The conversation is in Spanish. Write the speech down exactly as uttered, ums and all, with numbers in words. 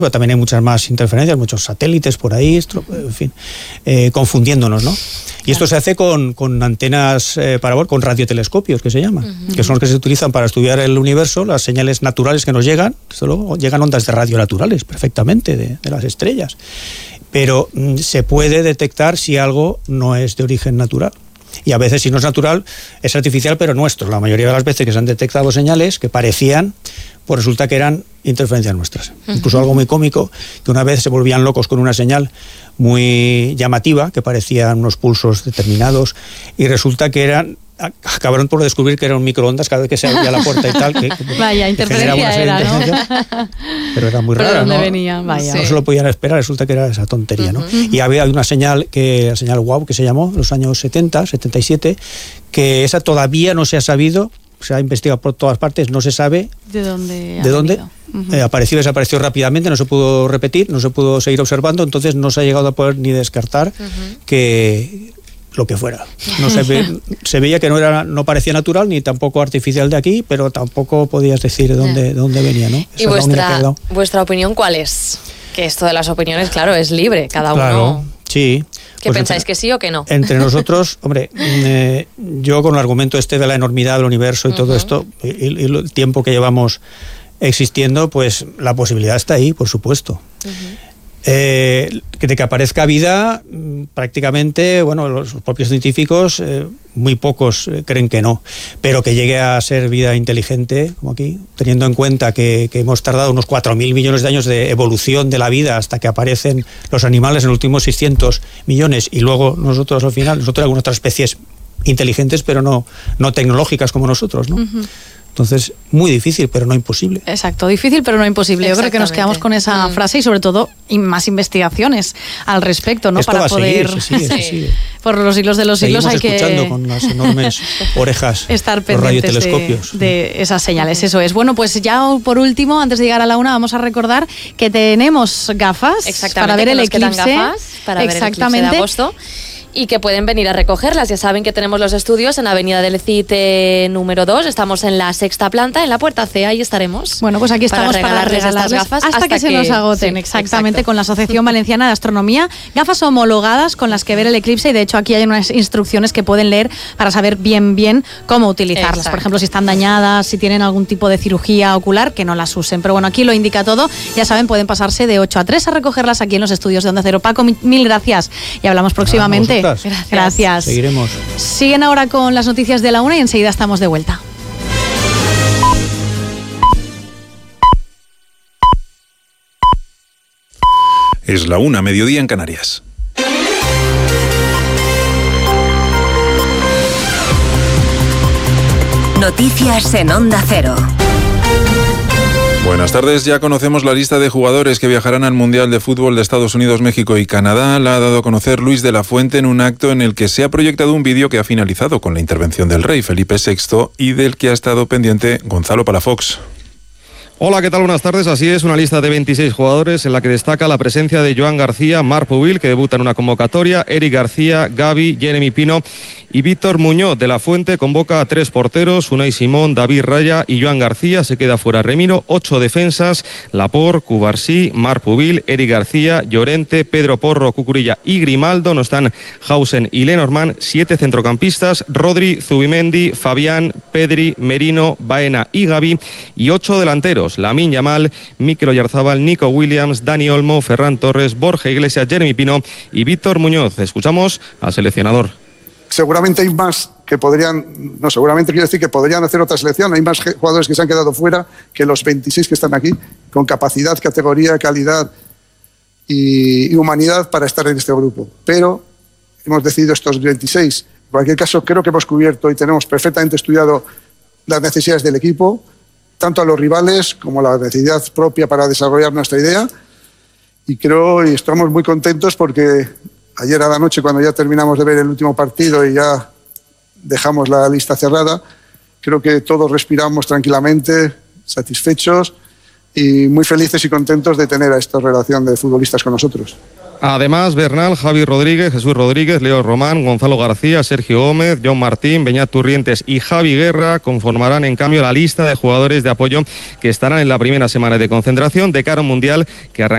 pero también hay muchas más interferencias, muchos satélites por ahí, esto, en fin, eh, confundiéndonos, ¿no? Y esto se hace con, con antenas eh, parabólicas, con radiotelescopios, que se llaman, uh-huh. que son los que se utilizan para estudiar el universo, las señales naturales que nos llegan, solo llegan ondas de radio naturales, perfectamente, de, de las estrellas. Pero mm, se puede detectar si algo no es de origen natural. Y a veces, si no es natural, es artificial, pero nuestro. La mayoría de las veces que se han detectado señales que parecían, pues resulta que eran interferencias nuestras. Uh-huh. Incluso algo muy cómico, que una vez se volvían locos con una señal muy llamativa, que parecían unos pulsos determinados, y resulta que eran... acabaron por descubrir que eran microondas cada vez que se abría la puerta y tal. Que, que, Vaya, que interferencia era, ¿no? Pero era muy rara, ¿no? Venía? Vaya. No se lo podían esperar, resulta que era esa tontería, ¿no? Uh-huh. Y había una señal, que la señal WOW, que se llamó, en los años setenta, setenta y siete, que esa todavía no se ha sabido, se ha investigado por todas partes, no se sabe de dónde, de dónde uh-huh. eh, apareció y desapareció rápidamente, no se pudo repetir, no se pudo seguir observando, entonces no se ha llegado a poder ni descartar uh-huh. que... lo que fuera. No se, ve, se veía que no era, no parecía natural ni tampoco artificial de aquí, pero tampoco podías decir de dónde, de dónde venía, ¿no? Esa ¿Y vuestra, vuestra opinión cuál es? Que esto de las opiniones, claro, es libre, cada claro, uno... Sí. ¿Qué pues pensáis, entre, que sí o que no? Entre nosotros, hombre, eh, yo con el argumento este de la enormidad del universo y uh-huh. todo esto, y, y el tiempo que llevamos existiendo, pues la posibilidad está ahí, por supuesto. Uh-huh. Eh, de que aparezca vida, prácticamente, bueno, los propios científicos, eh, muy pocos eh, creen que no, pero que llegue a ser vida inteligente, como aquí, teniendo en cuenta que, que hemos tardado unos cuatro mil millones de años de evolución de la vida hasta que aparecen los animales en los últimos seiscientos millones, y luego nosotros al final, nosotros algunas otras especies inteligentes, pero no, no tecnológicas como nosotros, ¿no? Uh-huh. Entonces, muy difícil, pero no imposible. Exacto, difícil, pero no imposible. Yo creo que nos quedamos con esa mm. frase y sobre todo y más investigaciones al respecto, ¿no? Esto para va poder a seguir, se sigue, sí. se sigue. Por los siglos de los siglos hay que escuchando con las enormes orejas, estar los radiotelescopios de, de esas señales. Eso es. Bueno, pues ya por último, antes de llegar a la una, vamos a recordar que tenemos gafas para ver el eclipse. Gafas para ver el eclipse de agosto. Y que pueden venir a recogerlas. Ya saben que tenemos los estudios en Avenida del Cid número dos. Estamos en la sexta planta, en la puerta C. Ahí estaremos. Bueno, pues aquí estamos para regalarles, para regalarles estas gafas hasta, hasta que, que se nos agoten. Sí, exactamente, exacto. Con la Asociación Valenciana de Astronomía. Gafas homologadas con las que ver el eclipse. Y de hecho aquí hay unas instrucciones que pueden leer para saber bien, bien cómo utilizarlas. Exacto. Por ejemplo, si están dañadas, si tienen algún tipo de cirugía ocular, que no las usen. Pero bueno, aquí lo indica todo. Ya saben, pueden pasarse de ocho a tres a recogerlas aquí en los estudios de Onda Cero. Paco, mil gracias. Y hablamos próximamente. Ah, Gracias. Gracias. Seguiremos. Siguen ahora con las noticias de la una y enseguida estamos de vuelta. Es la una, mediodía en Canarias. Noticias en Onda Cero. Buenas tardes, ya conocemos la lista de jugadores que viajarán al Mundial de Fútbol de Estados Unidos, México y Canadá. La ha dado a conocer Luis de la Fuente en un acto en el que se ha proyectado un vídeo que ha finalizado con la intervención del rey Felipe sexto y del que ha estado pendiente Gonzalo Palafox. Hola, ¿qué tal? Buenas tardes. Así es, una lista de veintiséis jugadores en la que destaca la presencia de Joan García, Marc Pubil, que debuta en una convocatoria, Eric García, Gavi, Jeremy Pino y Víctor Muñoz. De la Fuente convoca a tres porteros, Unai Simón, David Raya y Joan García. Se queda fuera Remiro, ocho defensas, Laporte, Cubarsí, Marc Pubil, Eric García, Llorente, Pedro Porro, Cucurilla y Grimaldo. No están Hausen y Lenormand. Siete centrocampistas, Rodri, Zubimendi, Fabián, Pedri, Merino, Baena y Gavi. Y ocho delanteros, Lamine Yamal, Mikel Oyarzabal, Nico Williams, Dani Olmo, Ferran Torres, Borja Iglesias, Jeremy Pino y Víctor Muñoz. Escuchamos al seleccionador. Seguramente hay más que podrían, no, seguramente quiero decir que podrían hacer otra selección. Hay más jugadores que se han quedado fuera que los veintiséis que están aquí, con capacidad, categoría, calidad y, y humanidad para estar en este grupo. Pero hemos decidido estos veintiséis. En cualquier caso, creo que hemos cubierto y tenemos perfectamente estudiado las necesidades del equipo, tanto a los rivales como la necesidad propia para desarrollar nuestra idea. Y creo y estamos muy contentos porque ayer a la noche, cuando ya terminamos de ver el último partido y ya dejamos la lista cerrada, creo que todos respiramos tranquilamente, satisfechos y muy felices y contentos de tener a esta relación de futbolistas con nosotros. Además, Bernal, Javi Rodríguez, Jesús Rodríguez, Leo Román, Gonzalo García, Sergio Gómez, John Martín, Beñat Turrientes y Javi Guerra conformarán en cambio la lista de jugadores de apoyo que estarán en la primera semana de concentración de cara a un mundial que arranca